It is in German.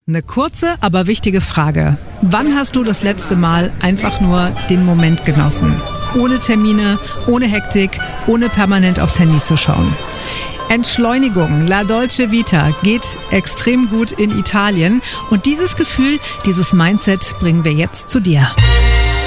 Eine kurze, aber wichtige Frage. Wann hast du das letzte Mal einfach nur den Moment genossen? Ohne Termine, ohne Hektik, ohne permanent aufs Handy zu schauen. Entschleunigung, La Dolce Vita, geht extrem gut in Italien. Und dieses Gefühl, dieses Mindset bringen wir jetzt zu dir.